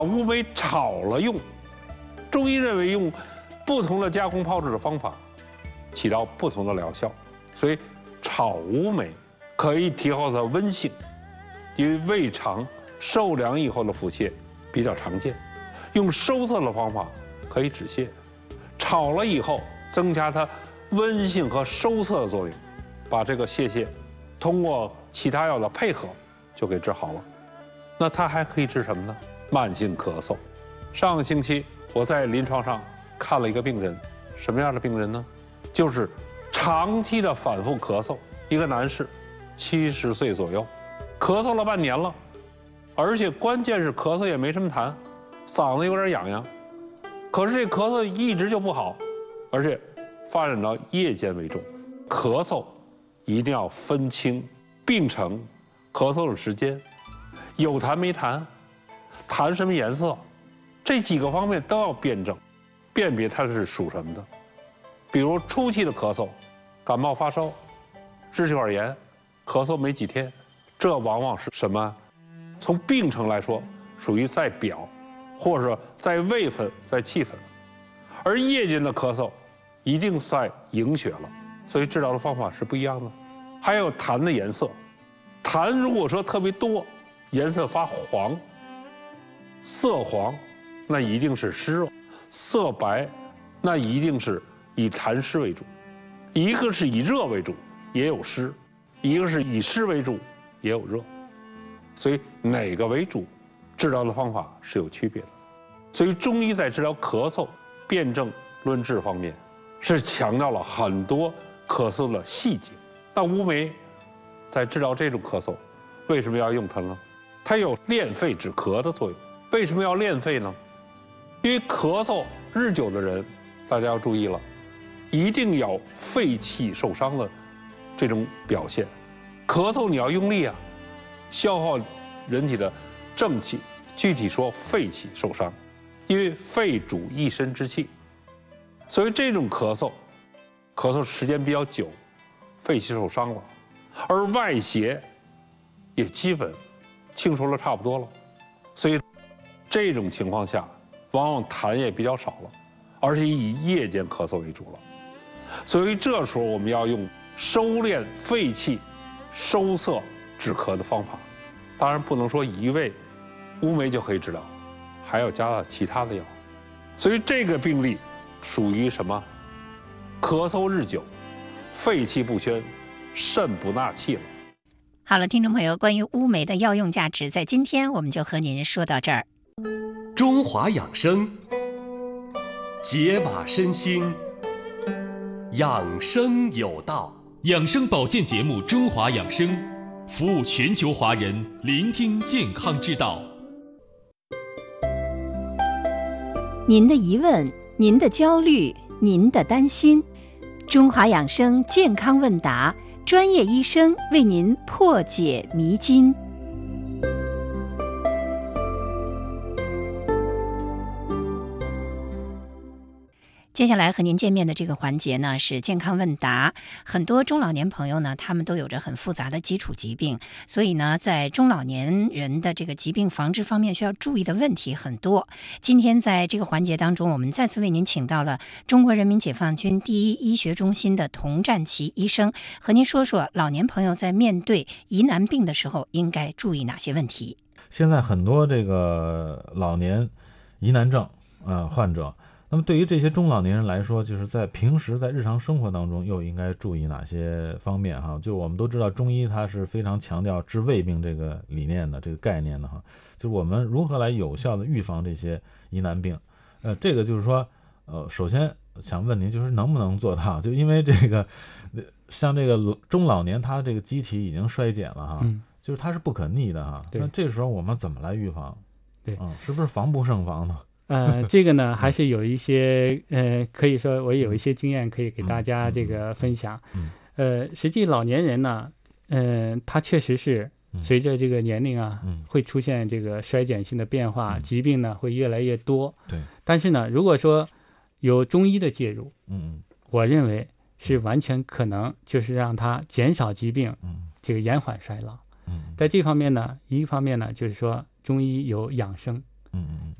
乌梅炒了用，中医认为用不同的加工炮制的方法，起到不同的疗效。所以炒乌梅可以提高它的温性，因为胃肠受凉以后的腹泻比较常见，用收涩的方法可以止泻。炒了以后增加它温性和收涩的作用，把这个泻通过其他药的配合就给治好了。那它还可以治什么呢？慢性咳嗽。上个星期我在临床上看了一个病人，什么样的病人呢？就是长期的反复咳嗽，一个男士，70岁左右，咳嗽了半年了，而且关键是咳嗽也没什么痰，嗓子有点痒痒，可是这咳嗽一直就不好，而且发展到夜间为重。咳嗽一定要分清病程、咳嗽的时间、有痰没痰、痰什么颜色，这几个方面都要辩证，辨别它是属什么的。比如初期的咳嗽，感冒发烧、支气管炎，咳嗽没几天，这往往是什么？从病程来说，属于在表，或者在胃分、在气分，而夜间的咳嗽一定在营血了，所以治疗的方法是不一样的。还有痰的颜色，痰如果说特别多，颜色发黄、色黄，那一定是湿热；色白，那一定是以痰湿为主。一个是以热为主，也有湿；一个是以湿为主，也有热。所以哪个为主，治疗的方法是有区别的。所以中医在治疗咳嗽、辨证论治方面，是强调了很多咳嗽的细节。那乌梅在治疗这种咳嗽，为什么要用它呢？它有练肺止咳的作用。为什么要练肺呢？因为咳嗽日久的人，大家要注意了，一定有肺气受伤的这种表现。咳嗽你要用力啊，消耗人体的正气，具体说肺气受伤，因为肺主一身之气，所以这种咳嗽时间比较久，肺气受伤了，而外邪也基本清除了差不多了，所以这种情况下，往往痰也比较少了，而且以夜间咳嗽为主了。所以这时候我们要用收敛肺气、收涩止咳的方法。当然不能说一味乌梅就可以治疗，还要加了其他的药。所以这个病例属于什么？咳嗽日久，肺气不宣，肾不纳气了。 好了，听众朋友，关于乌梅的药用价值，在今天我们就和您说到这儿。 中华养生，解码身心，养生有道。 养生保健节目《中华养生》，服务全球华人，聆听健康之道。 您的疑问，您的焦虑，您的担心，中华养生健康问答，专业医生为您破解迷津。接下来和您见面的这个环节呢，是健康问答。很多中老年朋友呢，他们都有着很复杂的基础疾病，所以呢，在中老年人的这个疾病防治方面需要注意的问题很多。今天在这个环节当中，我们再次为您请到了中国人民解放军第一医学中心的童占奇医生，和您说说老年朋友在面对疑难病的时候应该注意哪些问题。 现在很多这个老年疑难症患者，那么对于这些中老年人来说，就是在平时在日常生活当中又应该注意哪些方面哈？就我们都知道中医它是非常强调治未病这个理念的，这个概念的哈。就是我们如何来有效的预防这些疑难病？这个就是说，首先想问您，就是能不能做到？就因为这个，像这个中老年他这个机体已经衰减了哈，就是它是不可逆的哈。那这时候我们怎么来预防？ 对， 是不是防不胜防呢？ 这个呢，还是有一些可以说我有一些经验可以给大家这个分享。实际老年人呢，他确实是随着这个年龄啊，会出现这个衰减性的变化，疾病呢会越来越多。 对。 但是呢，如果说有中医的介入，我认为是完全可能就是让他减少疾病，这个延缓衰老。在这方面呢，一方面呢就是说中医有养生。 嗯嗯。